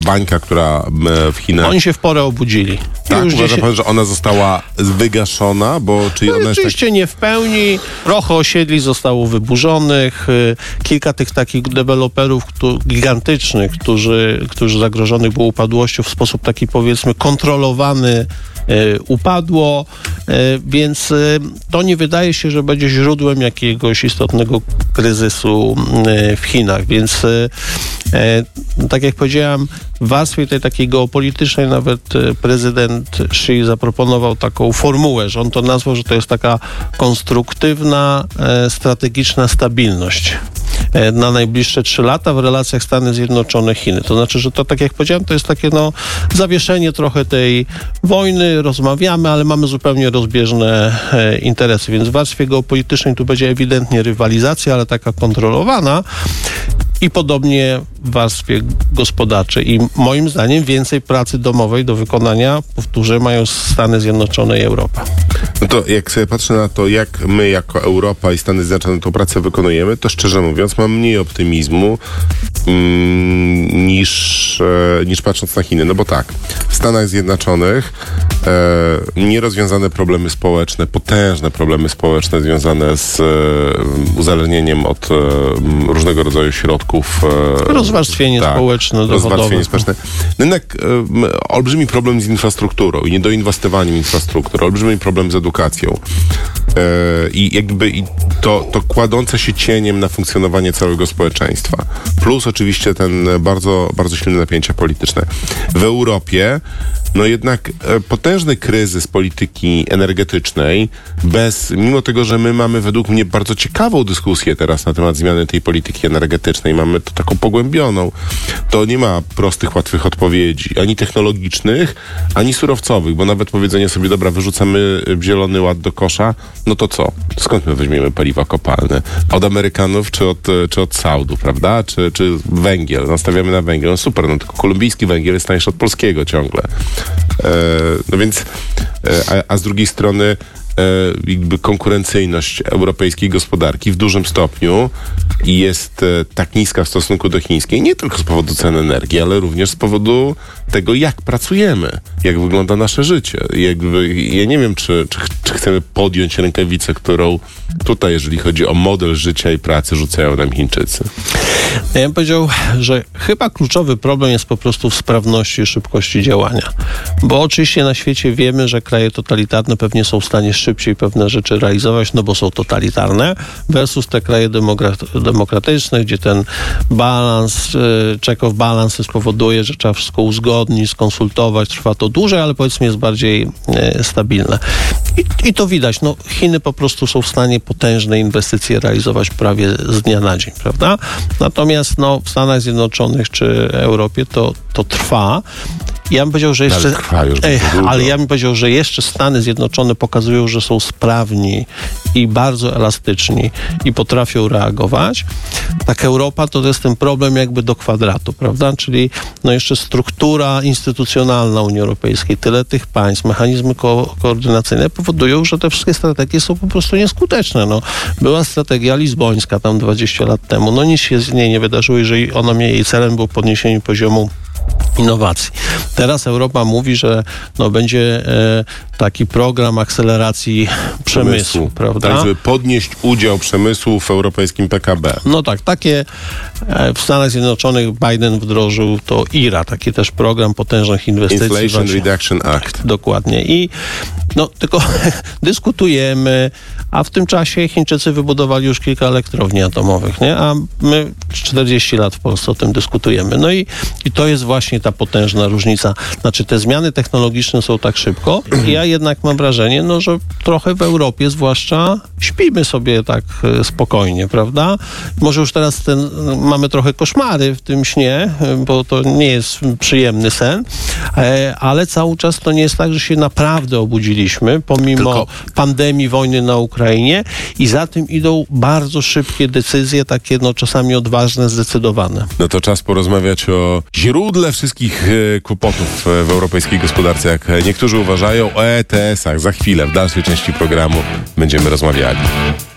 bańka, która w Chinach... Oni się w porę obudzili. Tak, uważa pan, że ona została wygaszona, bo ona oczywiście nie w pełni. Trochę osiedli zostało wyburzonych. Kilka tych takich deweloperów gigantycznych, którzy zagrożonych było upadłością w sposób taki, powiedzmy, kontrolowany, upadło, więc to nie wydaje się, że będzie źródłem jakiegoś istotnego kryzysu w Chinach, więc tak jak powiedziałem, w warstwie tej takiej geopolitycznej nawet prezydent Xi zaproponował taką formułę, że on to nazwał, że to jest taka konstruktywna, strategiczna stabilność na najbliższe 3 lata w relacjach Stany Zjednoczone-Chiny. To znaczy, że to, tak jak powiedziałem, to jest takie zawieszenie trochę tej wojny, rozmawiamy, ale mamy zupełnie rozbieżne interesy, więc w warstwie geopolitycznej tu będzie ewidentnie rywalizacja, ale taka kontrolowana. I podobnie w warstwie gospodarczej. I moim zdaniem więcej pracy domowej do wykonania, powtórzę, mają Stany Zjednoczone i Europa. No to jak sobie patrzę na to, jak my jako Europa i Stany Zjednoczone tą pracę wykonujemy, to szczerze mówiąc mam mniej optymizmu niż patrząc na Chiny. No bo tak, w Stanach Zjednoczonych nierozwiązane problemy społeczne, potężne problemy społeczne związane z uzależnieniem od różnego rodzaju środków. Rozwarstwienie społeczne, rozwarstwienie społeczne. No jednak olbrzymi problem z infrastrukturą i niedoinwestowaniem infrastruktury, olbrzymi problem z edukacją. I to kładące się cieniem na funkcjonowanie całego społeczeństwa. Plus oczywiście ten bardzo, bardzo silne napięcia polityczne. W Europie no jednak potężny kryzys polityki energetycznej, mimo tego, że my mamy według mnie bardzo ciekawą dyskusję teraz na temat zmiany tej polityki energetycznej, mamy to taką pogłębioną, to nie ma prostych, łatwych odpowiedzi, ani technologicznych, ani surowcowych, bo nawet powiedzenie sobie, dobra, wyrzucamy zielony ład do kosza, no to co? Skąd my weźmiemy paliwa kopalne? Od Amerykanów czy od Saudów, prawda? Czy węgiel? Nastawiamy na węgiel. No super, no tylko kolumbijski węgiel jest tańszy od polskiego ciągle. No więc, a z drugiej strony jakby konkurencyjność europejskiej gospodarki w dużym stopniu jest tak niska w stosunku do chińskiej, nie tylko z powodu cen energii, ale również z powodu tego, jak pracujemy, jak wygląda nasze życie. Ja nie wiem, czy chcemy podjąć rękawicę, którą tutaj, jeżeli chodzi o model życia i pracy, rzucają nam Chińczycy. Ja bym powiedział, że chyba kluczowy problem jest po prostu w sprawności i szybkości działania. Bo oczywiście na świecie wiemy, że kraje totalitarne pewnie są w stanie szybciej pewne rzeczy realizować, no bo są totalitarne, versus te kraje demokratyczne, gdzie ten balans, check of balance spowoduje, że trzeba wszystko uzgodnić, skonsultować, trwa to dłużej, ale powiedzmy jest bardziej stabilne. I to widać, no Chiny po prostu są w stanie potężne inwestycje realizować prawie z dnia na dzień, prawda? Natomiast w Stanach Zjednoczonych czy Europie to trwa. Ja bym powiedział, że jeszcze... Ale ja bym powiedział, że jeszcze Stany Zjednoczone pokazują, że są sprawni i bardzo elastyczni i potrafią reagować. Tak Europa to jest ten problem jakby do kwadratu, prawda? Czyli jeszcze struktura instytucjonalna Unii Europejskiej, tyle tych państw, mechanizmy koordynacyjne powodują, że te wszystkie strategie są po prostu nieskuteczne. Była strategia lizbońska tam 20 lat temu. Nic się z niej nie wydarzyło, jeżeli jej celem było podniesienie poziomu innowacji. Teraz Europa mówi, że będzie taki program akceleracji przemysłu, prawda? Tak, żeby podnieść udział przemysłu w europejskim PKB. No tak, takie w Stanach Zjednoczonych Biden wdrożył to IRA, taki też program potężnych inwestycji. Inflation Reduction Act. Dokładnie. I tylko dyskutujemy, a w tym czasie Chińczycy wybudowali już kilka elektrowni atomowych, nie? A my 40 lat w Polsce o tym dyskutujemy. I to jest właśnie ta potężna różnica. Znaczy te zmiany technologiczne są tak szybko i ja jednak mam wrażenie, że trochę w Europie zwłaszcza śpimy sobie tak spokojnie, prawda? Może już teraz mamy trochę koszmary w tym śnie, bo to nie jest przyjemny sen, ale cały czas to nie jest tak, że się naprawdę obudziliśmy, pomimo pandemii, wojny na Ukrainie i za tym idą bardzo szybkie decyzje, takie czasami odważne, zdecydowane. No to czas porozmawiać o źródle wszystkich kłopotów w europejskiej gospodarce, jak niektórzy uważają, o ETS-ach. Za chwilę, w dalszej części programu będziemy rozmawiali.